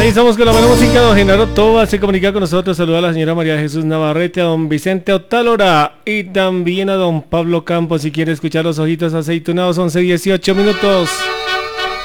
Ahí estamos con la buena música. Don Genaro Toba se comunica con nosotros. Saluda a la señora María Jesús Navarrete, a don Vicente Otálora y también a don Pablo Campos. Si quiere escuchar Los Ojitos Aceitunados, 11:18 minutos.